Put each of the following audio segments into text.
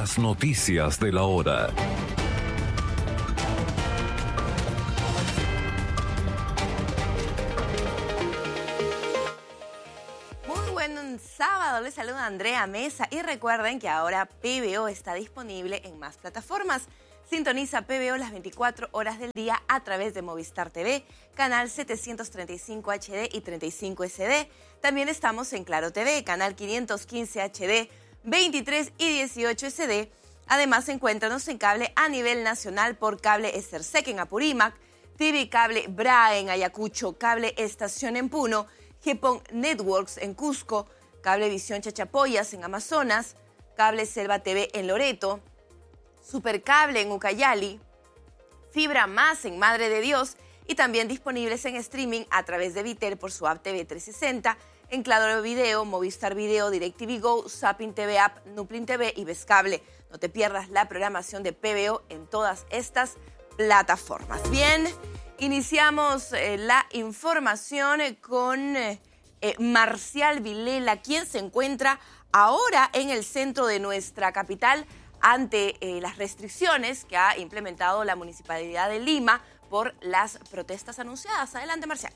Las noticias de la hora. Muy buen sábado, les saluda Andrea Mesa y recuerden que ahora PBO está disponible en más plataformas. Sintoniza PBO las 24 horas del día a través de Movistar TV, canal 735 HD y 35 SD. También estamos en Claro TV, canal 515 HD, 23 y 18 SD. Además, encuéntranos en cable a nivel nacional por Cable Estersec en Apurímac, TV Cable BRA en Ayacucho, Cable Estación en Puno, Gepón Networks en Cusco, Cablevisión Chachapoyas en Amazonas, Cable Selva TV en Loreto, Supercable en Ucayali, Fibra Más en Madre de Dios y también disponibles en streaming a través de Vitel por su app TV 360, en Claro Video, Movistar Video, DirecTV Go, Zapping TV App, Nuplin TV y Vescable. No te pierdas la programación de PBO en todas estas plataformas. Bien, iniciamos la información con Marcial Vilela, quien se encuentra ahora en el centro de nuestra capital ante las restricciones que ha implementado la Municipalidad de Lima por las protestas anunciadas. Adelante, Marcial.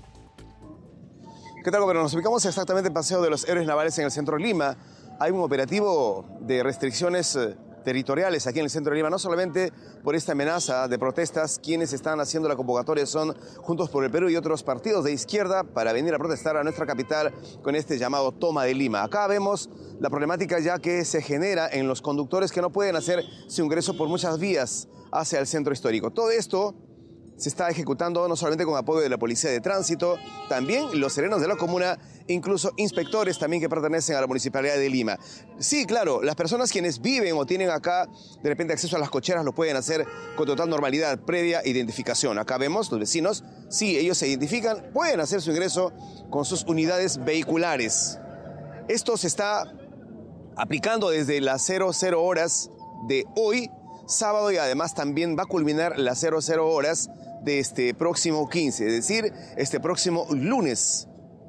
¿Qué tal, gobernador? Nos ubicamos exactamente en Paseo de los Héroes Navales en el centro de Lima. Hay un operativo de restricciones territoriales aquí en el centro de Lima, no solamente por esta amenaza de protestas. Quienes están haciendo la convocatoria son Juntos por el Perú y otros partidos de izquierda para venir a protestar a nuestra capital con este llamado Toma de Lima. Acá vemos la problemática ya que se genera en los conductores que no pueden hacer su ingreso por muchas vías hacia el centro histórico. Todo esto se está ejecutando no solamente con apoyo de la Policía de Tránsito, también los serenos de la comuna, incluso inspectores también que pertenecen a la Municipalidad de Lima. Sí, claro, las personas quienes viven o tienen acá de repente acceso a las cocheras lo pueden hacer con total normalidad, previa identificación. Acá vemos los vecinos, sí, ellos se identifican, pueden hacer su ingreso con sus unidades vehiculares. Esto se está aplicando desde las 00 horas de hoy, sábado, y además también va a culminar las 00 horas de este próximo 15, es decir, este próximo lunes.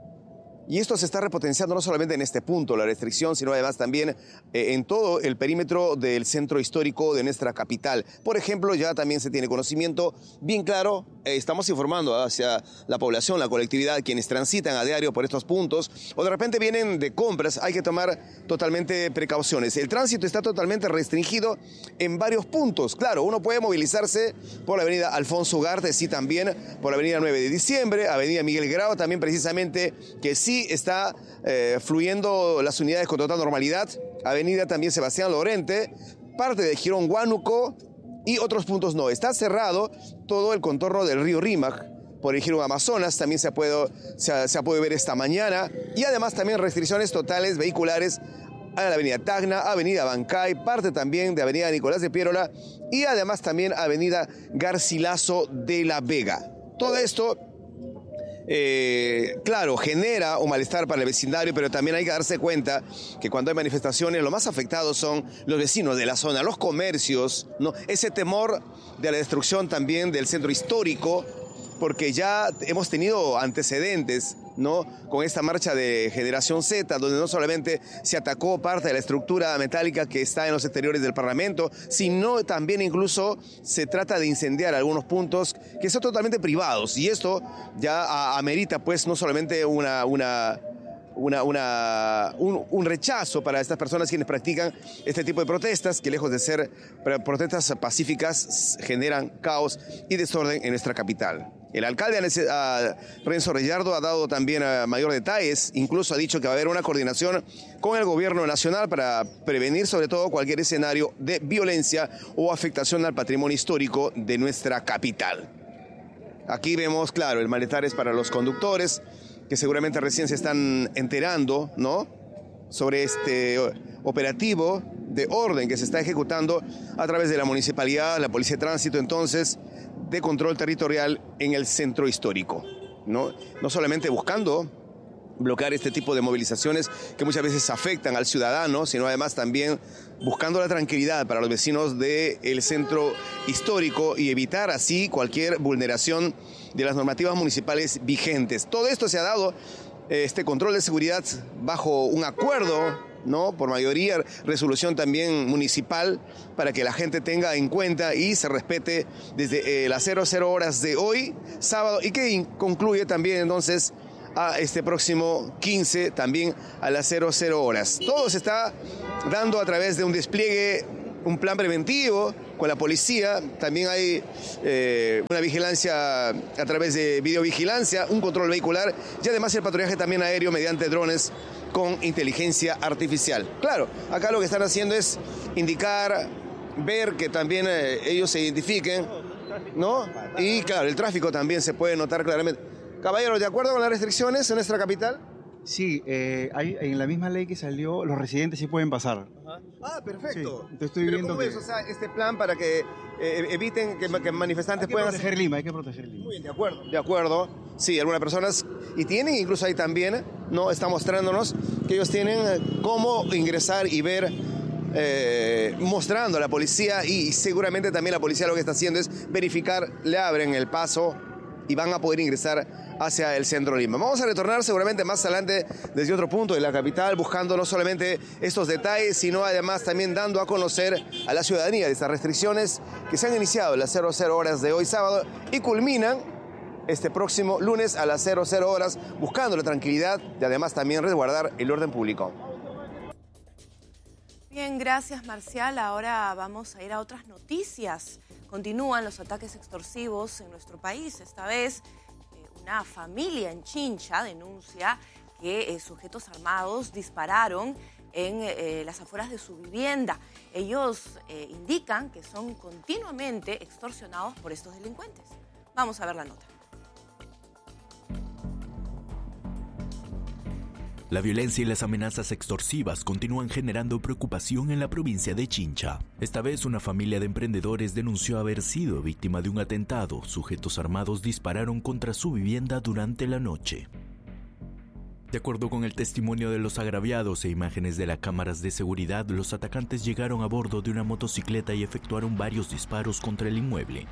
Y esto se está repotenciando no solamente en este punto, la restricción, sino además también en todo el perímetro del centro histórico de nuestra capital. Por ejemplo, ya también se tiene conocimiento bien claro, estamos informando hacia la población, la colectividad, quienes transitan a diario por estos puntos, o de repente vienen de compras, hay que tomar totalmente precauciones. El tránsito está totalmente restringido en varios puntos. Claro, uno puede movilizarse por la avenida Alfonso Ugarte, sí también, por la avenida 9 de diciembre, avenida Miguel Grau, también precisamente, que sí está fluyendo las unidades con total normalidad. Avenida también Sebastián Lorente, parte de Girón Huánuco y otros puntos no. Está cerrado todo el contorno del río Rímac por el Girón Amazonas, también se ha podido ver esta mañana. Y además también restricciones totales vehiculares a la avenida Tacna, avenida Bancay, parte también de avenida Nicolás de Piérola y además también avenida Garcilaso de la Vega. Todo esto claro, genera un malestar para el vecindario, pero también hay que darse cuenta que cuando hay manifestaciones, los más afectados son los vecinos de la zona, los comercios, ¿no? Ese temor de la destrucción también del centro histórico, porque ya hemos tenido antecedentes, ¿no?, con esta marcha de Generación Z, donde no solamente se atacó parte de la estructura metálica que está en los exteriores del Parlamento, sino también incluso se trata de incendiar algunos puntos que son totalmente privados. Y esto ya amerita pues no solamente un rechazo para estas personas quienes practican este tipo de protestas, que lejos de ser protestas pacíficas generan caos y desorden en nuestra capital. El alcalde Renzo Reyardo ha dado también mayor detalles, incluso ha dicho que va a haber una coordinación con el gobierno nacional para prevenir sobre todo cualquier escenario de violencia o afectación al patrimonio histórico de nuestra capital. Aquí vemos, claro, el malestar es para los conductores, que seguramente recién se están enterando, ¿no?, sobre este operativo de orden que se está ejecutando a través de la municipalidad, la Policía de Tránsito, entonces, de control territorial en el centro histórico, ¿no? No solamente buscando bloquear este tipo de movilizaciones que muchas veces afectan al ciudadano, sino además también buscando la tranquilidad para los vecinos del centro histórico y evitar así cualquier vulneración de las normativas municipales vigentes. Todo esto se ha dado, este control de seguridad, bajo un acuerdo ¿no? Por mayoría, resolución también municipal, para que la gente tenga en cuenta y se respete desde las 00 horas de hoy, sábado, y que concluye también entonces a este próximo 15, también a las 00 horas. Todo se está dando a través de un despliegue, un plan preventivo con la policía. También hay una vigilancia a través de videovigilancia, un control vehicular y además el patrullaje también aéreo mediante drones con inteligencia artificial. Claro, acá lo que están haciendo es indicar, ver que también ellos se identifiquen, ¿no? Y claro, el tráfico también se puede notar claramente. Caballero, ¿de acuerdo con las restricciones en nuestra capital? Sí, en la misma ley que salió, los residentes sí pueden pasar. Ah, perfecto. Sí, te estoy viendo ¿cómo es? O sea, este plan para que eviten que manifestantes puedan hacer... Hay que proteger Lima. Muy bien, de acuerdo. De acuerdo. Sí, algunas personas, y tienen, incluso ahí también, ¿no? Está mostrándonos que ellos tienen cómo ingresar y ver, mostrando a la policía, y seguramente también la policía lo que está haciendo es verificar, le abren el paso y van a poder ingresar hacia el centro de Lima. Vamos a retornar seguramente más adelante desde otro punto de la capital, buscando no solamente estos detalles, sino además también dando a conocer a la ciudadanía de estas restricciones que se han iniciado a las 00 horas de hoy sábado y culminan este próximo lunes a las 00 horas, buscando la tranquilidad y además también resguardar el orden público. Bien, gracias Marcial. Ahora vamos a ir a otras noticias. Continúan los ataques extorsivos en nuestro país. Esta vez una familia en Chincha denuncia que sujetos armados dispararon en las afueras de su vivienda. Ellos indican que son continuamente extorsionados por estos delincuentes. Vamos a ver la nota. La violencia y las amenazas extorsivas continúan generando preocupación en la provincia de Chincha. Esta vez una familia de emprendedores denunció haber sido víctima de un atentado. Sujetos armados dispararon contra su vivienda durante la noche. De acuerdo con el testimonio de los agraviados e imágenes de las cámaras de seguridad, los atacantes llegaron a bordo de una motocicleta y efectuaron varios disparos contra el inmueble.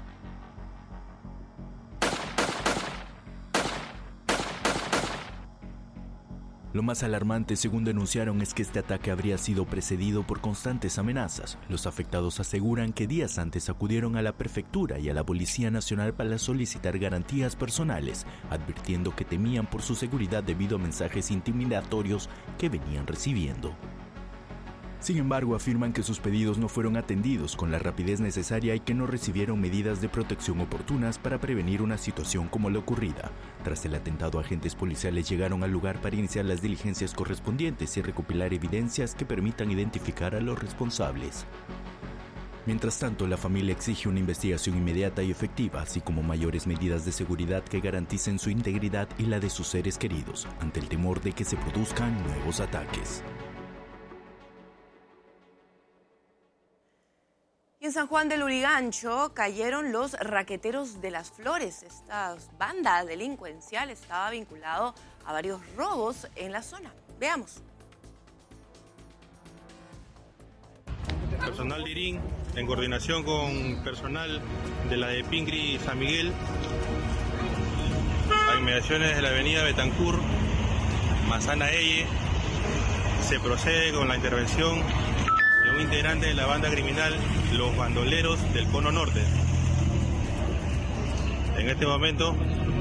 Lo más alarmante, según denunciaron, es que este ataque habría sido precedido por constantes amenazas. Los afectados aseguran que días antes acudieron a la prefectura y a la Policía Nacional para solicitar garantías personales, advirtiendo que temían por su seguridad debido a mensajes intimidatorios que venían recibiendo. Sin embargo, afirman que sus pedidos no fueron atendidos con la rapidez necesaria y que no recibieron medidas de protección oportunas para prevenir una situación como la ocurrida. Tras el atentado, agentes policiales llegaron al lugar para iniciar las diligencias correspondientes y recopilar evidencias que permitan identificar a los responsables. Mientras tanto, la familia exige una investigación inmediata y efectiva, así como mayores medidas de seguridad que garanticen su integridad y la de sus seres queridos, ante el temor de que se produzcan nuevos ataques. En San Juan del Lurigancho cayeron los raqueteros de las Flores. Esta banda delincuencial estaba vinculado a varios robos en la zona. Veamos. Personal de IRIN, en coordinación con personal de la de Pincri y San Miguel, a inmediaciones de la avenida Betancur, Manzana Eye, se procede con la intervención de un integrante de la banda criminal Los Bandoleros del Cono Norte. En este momento,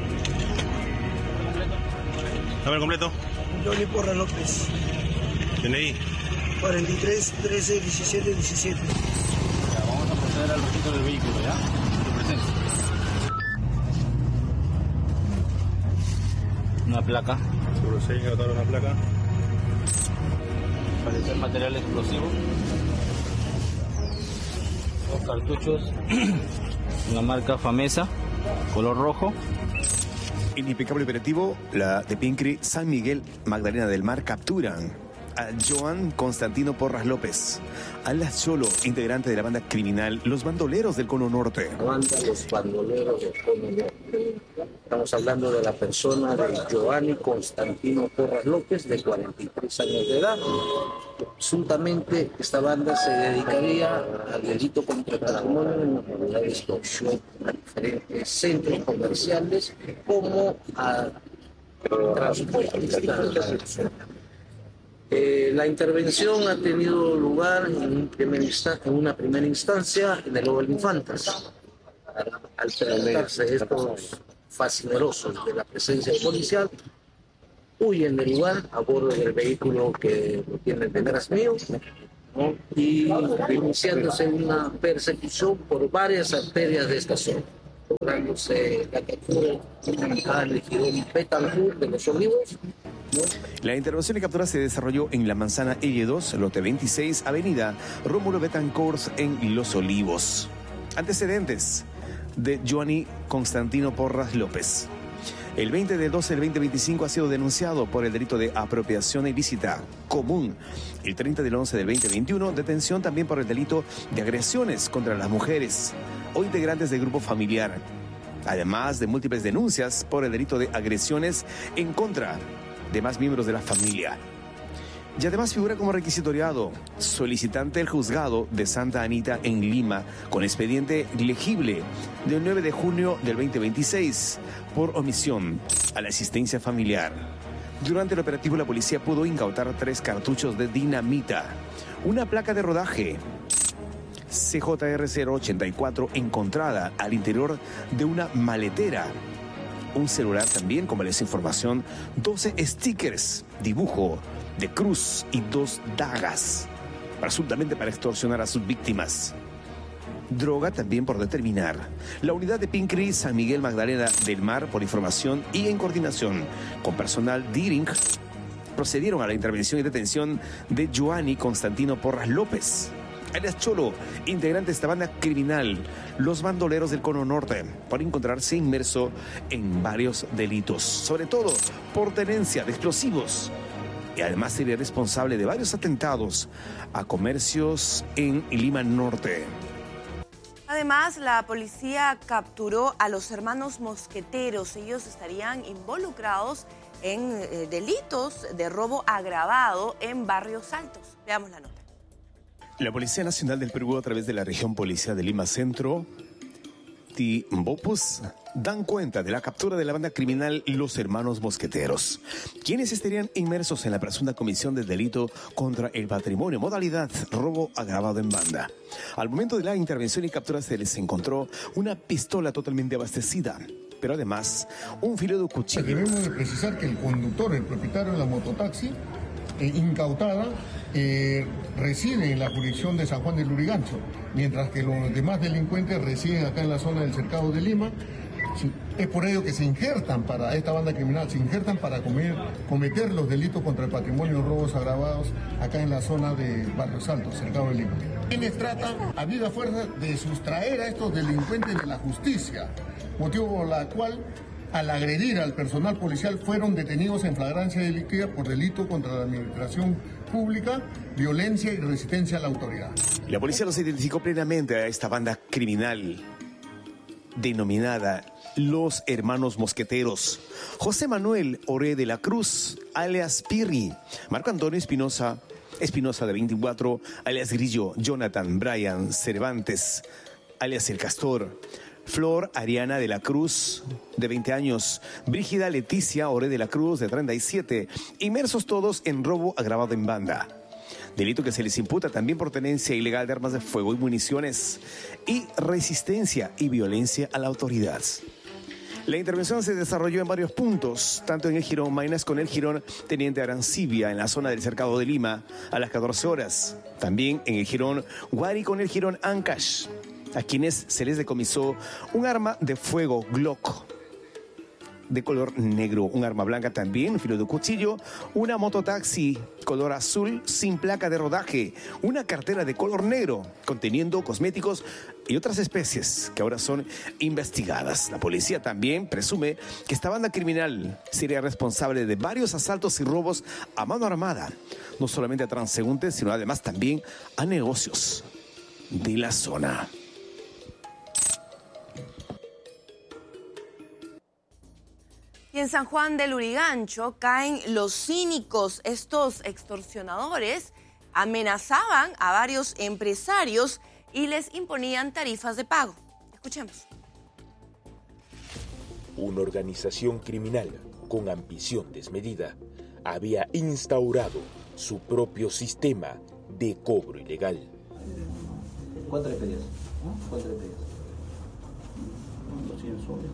nombre completo. Johnny Porras López. DNI. 43 13 17 17. Ya, vamos a proceder al registro del vehículo, ¿ya? Lo presento. Una placa. Se procede a anotar una placa. Parecer material explosivo. 2 cartuchos. Una marca Famesa, color rojo. En impecable operativo, la de Pincri, San Miguel, Magdalena del Mar capturan a Joan Constantino Porras López, alias Cholo, integrante de la banda criminal Los Bandoleros del Cono Norte. Banda Los Bandoleros del Cono Norte. Estamos hablando de la persona de Joanny Constantino Porras López, de 43 años de edad. Presuntamente, esta banda se dedicaría al delito contra el patrimonio en modalidad de extorsión a diferentes centros comerciales como a transportistas. La intervención ha tenido lugar en una primera instancia en el Oval Infantas. Al percatarse estos facinerosos de la presencia policial, huyen del lugar a bordo del vehículo que lo tiene detrás mío, ¿no? Y iniciándose una persecución por varias arterias de esta zona, lográndose la captura al jirón Betancourt de Los Olivos, ¿no? La intervención y captura se desarrolló en la manzana L2, lote 26, avenida Rómulo Betancourt en Los Olivos. Antecedentes de Joanny Constantino Porras López. El 20 de 12 del 2025 ha sido denunciado por el delito de apropiación ilícita común. El 30 del 11 del 2021, detención también por el delito de agresiones contra las mujeres o integrantes del grupo familiar. Además de múltiples denuncias por el delito de agresiones en contra de más miembros de la familia. Y además figura como requisitoriado, solicitante del juzgado de Santa Anita en Lima, con expediente legible del 9 de junio del 2026, por omisión a la asistencia familiar. Durante el operativo, la policía pudo incautar 3 cartuchos de dinamita, una placa de rodaje CJR 084 encontrada al interior de una maletera, un celular también, como les información, 12 stickers, dibujo de cruz y 2 dagas, presuntamente para extorsionar a sus víctimas. Droga también por determinar. La unidad de PINCRI San Miguel Magdalena del Mar, por información y en coordinación con personal DIRING, procedieron a la intervención y detención de Joanny Constantino Porras López, alias Cholo, integrante de esta banda criminal, los bandoleros del Cono Norte, por encontrarse inmerso en varios delitos, sobre todo por tenencia de explosivos. Y además sería responsable de varios atentados a comercios en Lima Norte. Además, la policía capturó a los hermanos mosqueteros. Ellos estarían involucrados en delitos de robo agravado en Barrios Altos. Veamos la nota. La Policía Nacional del Perú, a través de la región policial de Lima Centro, Timbopus, dan cuenta de la captura de la banda criminal Los Hermanos Mosqueteros, quienes estarían inmersos en la presunta comisión del delito contra el patrimonio, modalidad robo agravado en banda. Al momento de la intervención y captura se les encontró una pistola totalmente abastecida, pero además un filo de cuchillo. Debemos de precisar que el conductor, el propietario de la mototaxi incautada, reside en la jurisdicción de San Juan del Lurigancho, mientras que los demás delincuentes residen acá en la zona del Cercado de Lima. Es por ello que se injertan para esta banda criminal, se injertan para cometer los delitos contra el patrimonio, robos agravados acá en la zona de Barrios Altos, Cercado de Lima. Quienes tratan a viva fuerza de sustraer a estos delincuentes de la justicia, motivo por la cual, al agredir al personal policial, fueron detenidos en flagrancia delictiva por delito contra la administración pública, violencia y resistencia a la autoridad. La policía los identificó plenamente a esta banda criminal denominada Los Hermanos Mosqueteros. José Manuel Oré de la Cruz, alias Pirri. Marco Antonio Espinosa de 24, alias Grillo. Jonathan Brian Cervantes, alias El Castor. Flor Ariana de la Cruz, de 20 años. Brígida Leticia Oré de la Cruz, de 37. Inmersos todos en robo agravado en banda. Delito que se les imputa también por tenencia ilegal de armas de fuego y municiones y resistencia y violencia a la autoridad. La intervención se desarrolló en varios puntos, tanto en el jirón Mainas con el jirón Teniente Arancibia, en la zona del Cercado de Lima, a las 14 horas. También en el jirón Guari con el jirón Ancash, a quienes se les decomisó un arma de fuego Glock de color negro, un arma blanca también, un filo de cuchillo, una mototaxi color azul sin placa de rodaje, una cartera de color negro conteniendo cosméticos y otras especies que ahora son investigadas. La policía también presume que esta banda criminal sería responsable de varios asaltos y robos a mano armada, no solamente a transeúntes, sino además también a negocios de la zona. Y en San Juan del Lurigancho caen los cínicos. Estos extorsionadores amenazaban a varios empresarios y les imponían tarifas de pago. Escuchemos. Una organización criminal con ambición desmedida había instaurado su propio sistema de cobro ilegal. ¿Cuánto le pedías? ¿Cuánto le pedías? 200 soles.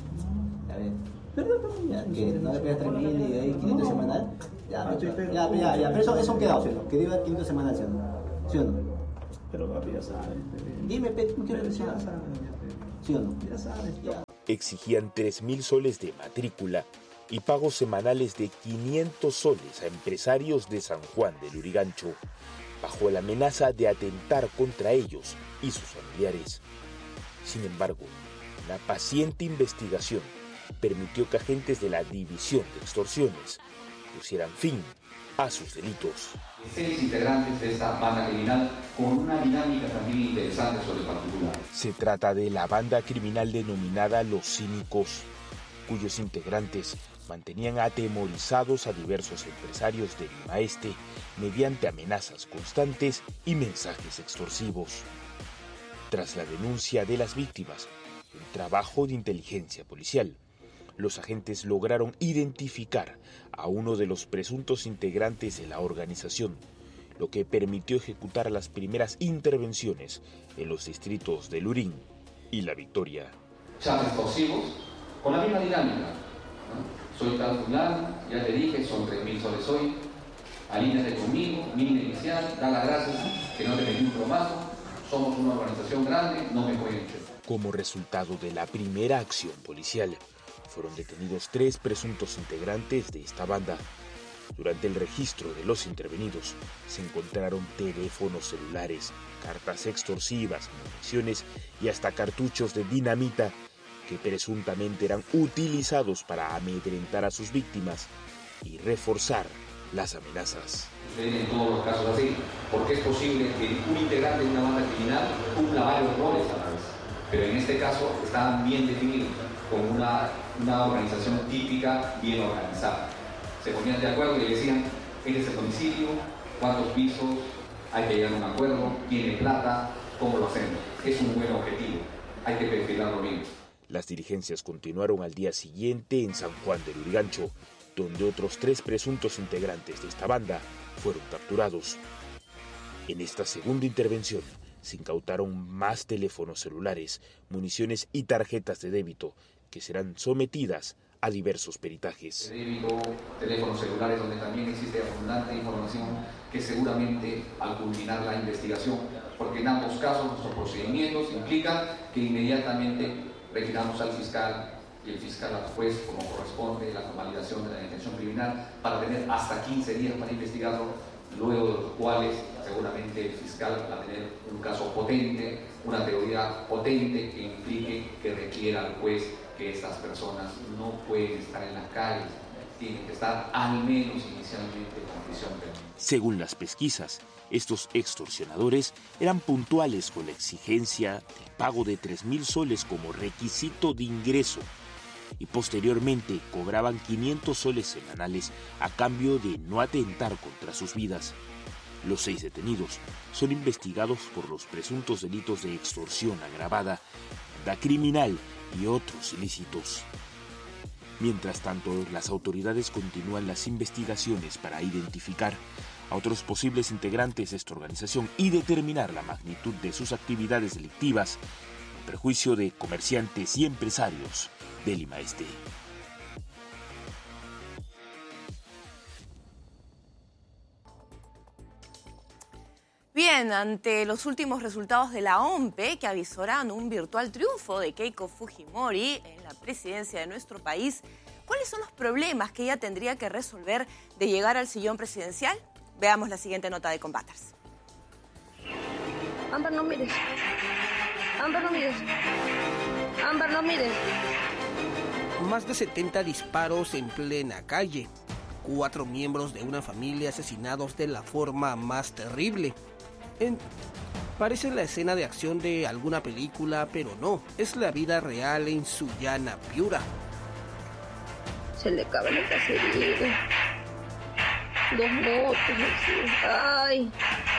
A ver. Perdón, que no le pedías 3.000 y ahí 500 semanal. Ya, pero eso queda, ¿sí o no? Que deba 500 semanal, ¿sí o no? ¿Sí o no? Pero papi, ya sabes. Dime, no quiero decir nada. ¿Sí o no? Ya sabes, ya. Exigían 3.000 soles de matrícula y pagos semanales de 500 soles a empresarios de San Juan de Lurigancho, bajo la amenaza de atentar contra ellos y sus familiares. Sin embargo, la paciente investigación permitió que agentes de la División de Extorsiones pusieran fin a sus delitos. 6 integrantes de esta banda criminal con una dinámica también interesante sobre el particular. Se trata de la banda criminal denominada Los Cínicos, cuyos integrantes mantenían atemorizados a diversos empresarios de Lima Este mediante amenazas constantes y mensajes extorsivos. Tras la denuncia de las víctimas, un trabajo de inteligencia policial, los agentes lograron identificar a uno de los presuntos integrantes de la organización, lo que permitió ejecutar las primeras intervenciones en los distritos de Lurín y La Victoria. Chats extorsivos con la misma dinámica, ¿no? Soy tal fulano, ya te dije, son 3.000 soles hoy, alíñate conmigo, mínima inicial, da las gracias, que no te metí un plomazo, somos una organización grande, no me pueden echar. Como resultado de la primera acción policial, fueron detenidos 3 presuntos integrantes de esta banda. Durante el registro de los intervenidos, se encontraron teléfonos celulares, cartas extorsivas, municiones y hasta cartuchos de dinamita que presuntamente eran utilizados para amedrentar a sus víctimas y reforzar las amenazas. En todos los casos así, porque es posible que un integrante de una banda criminal cumpla varios roles a la vez, pero en este caso estaban bien definidos, con una organización típica bien organizada. Se ponían de acuerdo y le decían, este es el domicilio, cuántos pisos, hay que llegar a un acuerdo, tiene plata, ¿cómo lo hacemos? Es un buen objetivo, hay que perfilarlo bien. Las diligencias continuaron al día siguiente en San Juan de Lurigancho, donde otros 3 presuntos integrantes de esta banda fueron capturados. En esta segunda intervención se incautaron más teléfonos celulares, municiones y tarjetas de débito que serán sometidas a diversos peritajes. Débito, teléfonos celulares donde también existe abundante información que seguramente al culminar la investigación, porque en ambos casos nuestros procedimientos implican que inmediatamente retiramos al fiscal y el fiscal al juez como corresponde la convalidación de la detención criminal para tener hasta 15 días para investigarlo, luego de los cuales seguramente el fiscal va a tener un caso potente, una teoría potente que implique que requiera al juez que estas personas no pueden estar en las calles, tienen que estar al menos inicialmente con prisión permanente. Según las pesquisas, estos extorsionadores eran puntuales con la exigencia de pago de 3.000 soles como requisito de ingreso y posteriormente cobraban 500 soles semanales a cambio de no atentar contra sus vidas. Los 6 detenidos son investigados por los presuntos delitos de extorsión agravada, banda criminal y otros ilícitos. Mientras tanto, las autoridades continúan las investigaciones para identificar a otros posibles integrantes de esta organización y determinar la magnitud de sus actividades delictivas en perjuicio de comerciantes y empresarios de Lima Este. Bien, ante los últimos resultados de la OMPE que avisoran un virtual triunfo de Keiko Fujimori en la presidencia de nuestro país, ¿cuáles son los problemas que ella tendría que resolver de llegar al sillón presidencial? Veamos la siguiente nota de Combaters. Ámbar, no mires. Ámbar, no mires. Ámbar, no mires. Más de 70 disparos en plena calle. 4 miembros de una familia asesinados de la forma más terrible. Parece la escena de acción de alguna película, pero no, es la vida real en Sullana, Piura. Se le cabe la cacería. 2 motos, ay.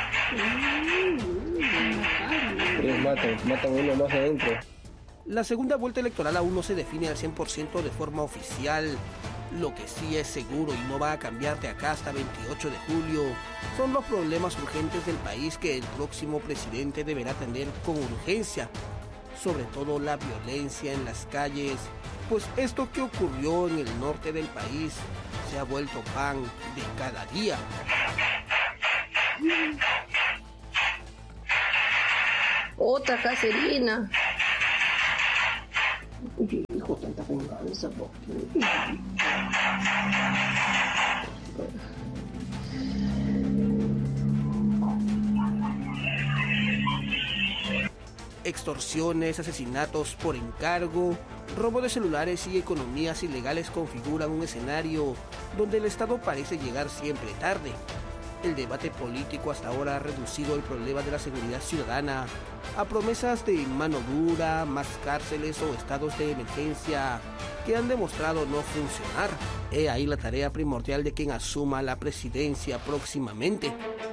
Matan uno más adentro. La segunda vuelta electoral aún no se define al 100% de forma oficial. Lo que sí es seguro y no va a cambiar de acá hasta 28 de julio son los problemas urgentes del país que el próximo presidente deberá atender con urgencia, sobre todo la violencia en las calles, pues esto que ocurrió en el norte del país se ha vuelto pan de cada día. Otra cacerina. Hijo, tanta venganza, ¿por qué? Extorsiones, asesinatos por encargo, robo de celulares y economías ilegales configuran un escenario donde el Estado parece llegar siempre tarde. El debate político hasta ahora ha reducido el problema de la seguridad ciudadana a promesas de mano dura, más cárceles o estados de emergencia que han demostrado no funcionar. He ahí la tarea primordial de quien asuma la presidencia próximamente.